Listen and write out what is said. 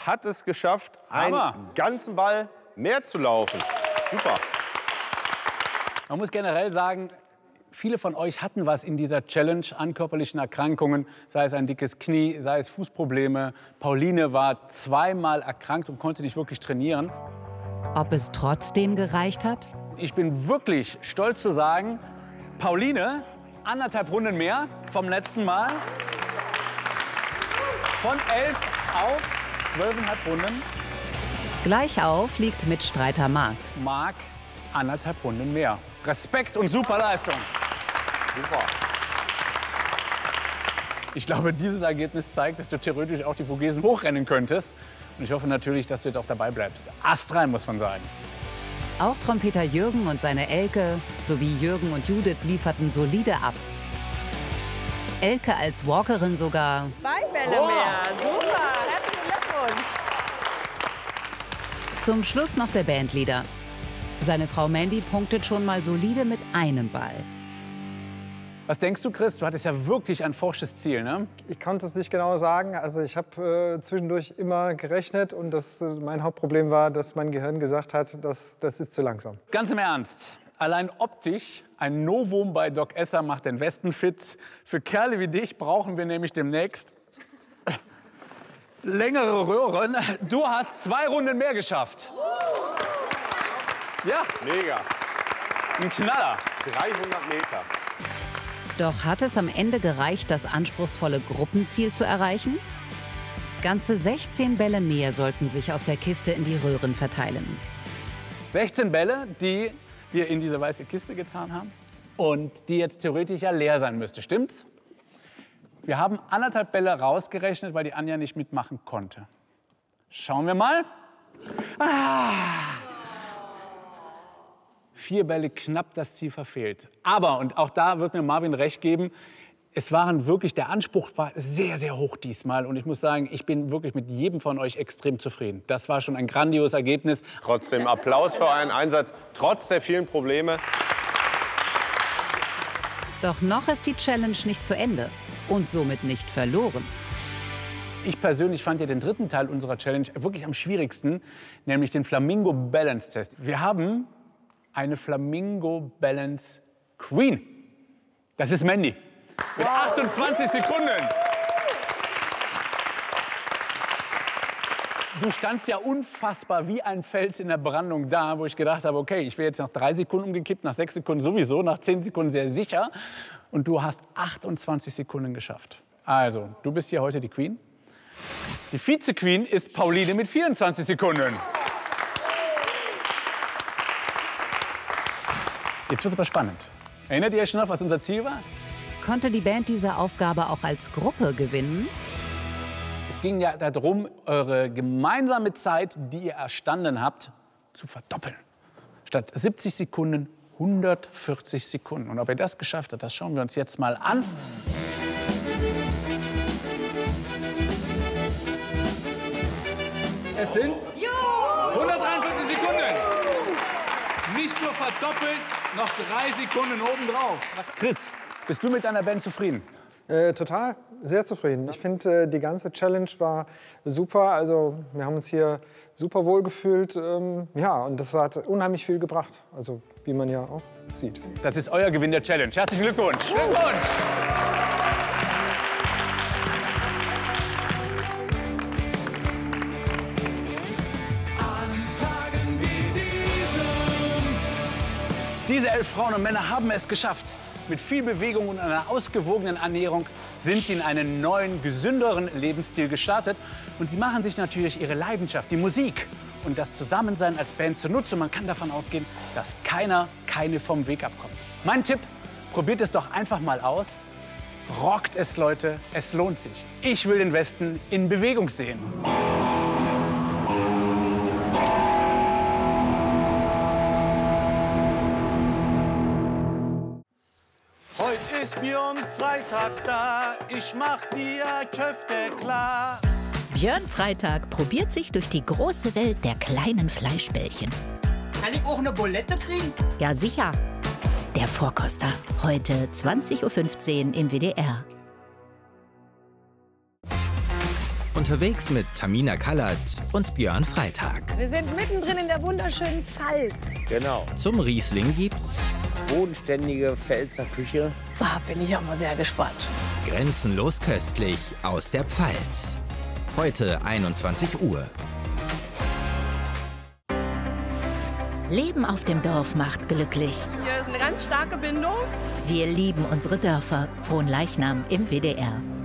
hat es geschafft, einen ganzen Ball mehr zu laufen. Super. Man muss generell sagen, viele von euch hatten was in dieser Challenge an körperlichen Erkrankungen, sei es ein dickes Knie, sei es Fußprobleme. Pauline war zweimal erkrankt und konnte nicht wirklich trainieren. Ob es trotzdem gereicht hat? Ich bin wirklich stolz zu sagen, Pauline, 1,5 Runden mehr vom letzten Mal. Von 11 auf 12,5 Runden. Gleich auf liegt Mitstreiter Marc. Marc, 1,5 Runden mehr. Respekt und super Leistung. Super. Ich glaube, dieses Ergebnis zeigt, dass du theoretisch auch die Vogesen hochrennen könntest. Und ich hoffe natürlich, dass du jetzt auch dabei bleibst. Astrein, muss man sagen. Auch Trompeter Jürgen und seine Elke sowie Jürgen und Judith lieferten solide ab. Elke als Walkerin sogar 2 Bälle mehr. Super. Herzlichen Glückwunsch. Zum Schluss noch der Bandleader. Seine Frau Mandy punktet schon mal solide mit einem Ball. Was denkst du, Chris? Du hattest ja wirklich ein forsches Ziel, ne? Ich konnte es nicht genau sagen. Also ich habe zwischendurch immer gerechnet und mein Hauptproblem war, dass mein Gehirn gesagt hat, das ist zu langsam. Ganz im Ernst. Allein optisch, ein Novum bei Doc Esser macht den Westen fit. Für Kerle wie dich brauchen wir nämlich demnächst längere Röhren. Du hast 2 Runden mehr geschafft. Ja, Mega. ein Knaller. 300 Meter. Doch hat es am Ende gereicht, das anspruchsvolle Gruppenziel zu erreichen? Ganze 16 Bälle mehr sollten sich aus der Kiste in die Röhren verteilen. 16 Bälle, die wir in diese weiße Kiste getan haben und die jetzt theoretisch ja leer sein müsste. Stimmt's? Wir haben 1,5 Bälle rausgerechnet, weil die Anja nicht mitmachen konnte. Schauen wir mal. 4 Bälle, knapp das Ziel verfehlt. Aber, und auch da wird mir Marvin recht geben, es waren wirklich, der Anspruch war sehr, sehr hoch diesmal. Und ich muss sagen, ich bin wirklich mit jedem von euch extrem zufrieden. Das war schon ein grandioses Ergebnis. Trotzdem Applaus für euren Einsatz, trotz der vielen Probleme. Doch noch ist die Challenge nicht zu Ende und somit nicht verloren. Ich persönlich fand ja den dritten Teil unserer Challenge wirklich am schwierigsten, nämlich den Flamingo Balance Test. Wir haben eine Flamingo Balance Queen. Das ist Mandy. Mit 28 Sekunden. Du standst ja unfassbar wie ein Fels in der Brandung da, wo ich gedacht habe, okay, ich wäre jetzt nach 3 Sekunden umgekippt, nach 6 Sekunden sowieso, nach 10 Sekunden sehr sicher. Und du hast 28 Sekunden geschafft. Also, du bist hier heute die Queen. Die Vize-Queen ist Pauline mit 24 Sekunden. Jetzt wird es aber spannend. Erinnert ihr euch noch, was unser Ziel war? Konnte die Band diese Aufgabe auch als Gruppe gewinnen? Es ging ja darum, eure gemeinsame Zeit, die ihr erstanden habt, zu verdoppeln. Statt 70 Sekunden 140 Sekunden. Und ob ihr das geschafft habt, das schauen wir uns jetzt mal an. Es sind 143 Sekunden. Nicht nur verdoppelt, noch 3 Sekunden obendrauf. Chris, bist du mit deiner Band zufrieden? Total, sehr zufrieden. Ich finde, die ganze Challenge war super. Also wir haben uns hier super wohl gefühlt. Ja, und das hat unheimlich viel gebracht. Also wie man ja auch sieht. Das ist euer Gewinn der Challenge. Herzlichen Glückwunsch. Glückwunsch! Diese 11 Frauen und Männer haben es geschafft. Mit viel Bewegung und einer ausgewogenen Ernährung sind sie in einen neuen, gesünderen Lebensstil gestartet. Und sie machen sich natürlich ihre Leidenschaft, die Musik und das Zusammensein als Band zunutze. Und man kann davon ausgehen, dass keine vom Weg abkommt. Mein Tipp, probiert es doch einfach mal aus. Rockt es, Leute, es lohnt sich. Ich will den Westen in Bewegung sehen. Heute ist Björn Freitag da, ich mach dir Köfte klar. Björn Freitag probiert sich durch die große Welt der kleinen Fleischbällchen. Kann ich auch eine Bulette kriegen? Ja, sicher. Der Vorkoster. Heute 20:15 Uhr im WDR. Unterwegs mit Tamina Kallert und Björn Freitag. Wir sind mittendrin in der wunderschönen Pfalz. Genau. Zum Riesling gibt's bodenständige Pfälzer Küche. Bin ich auch mal sehr gespannt. Grenzenlos köstlich aus der Pfalz. Heute 21 Uhr. Leben auf dem Dorf macht glücklich. Hier ist eine ganz starke Bindung. Wir lieben unsere Dörfer. Frohnleichnam im WDR.